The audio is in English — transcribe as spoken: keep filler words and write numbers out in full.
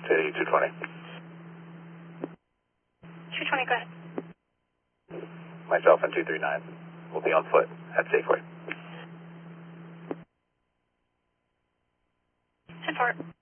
to two twenty. two twenty, go ahead. Myself and two three nine will be on foot at Safeway. ten four.